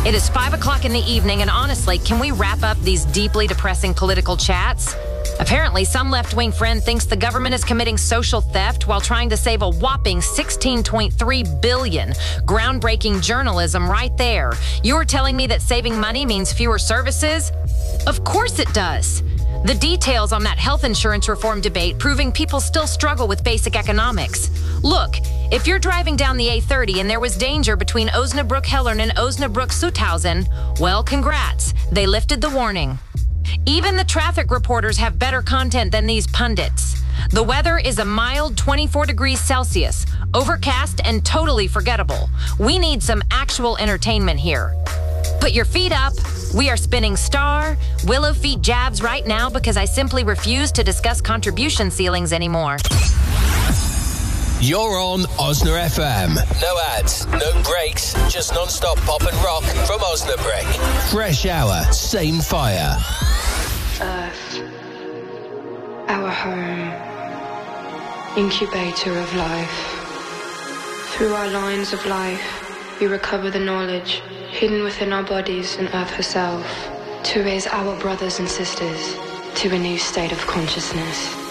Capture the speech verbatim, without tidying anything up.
It is five o'clock in the evening, and honestly, can we wrap up these deeply depressing political chats? Apparently, some left-wing friend thinks the government is committing social theft while trying to save a whopping sixteen point three billion dollars. Groundbreaking journalism right there. You're telling me that saving money means fewer services? Of course it does. The details on that health insurance reform debate proving people still struggle with basic economics. Look, if you're driving down the A thirty and there was danger between Osnabrück-Hellern and Osnabrück-Sutthausen, well, congrats. They lifted the warning. Even the traffic reporters have better content than these pundits. The weather is a mild twenty-four degrees Celsius, overcast and totally forgettable. We need some actual entertainment here. Put your feet up. We are spinning star, willow feet jabs right now because I simply refuse to discuss contribution ceilings anymore. You're on Osna F M. No ads, no breaks, just non-stop pop and rock from Osnabrück. Fresh hour, same fire. Earth, our home, incubator of life. Through our lines of life, we recover the knowledge hidden within our bodies and Earth herself, to raise our brothers and sisters to a new state of consciousness.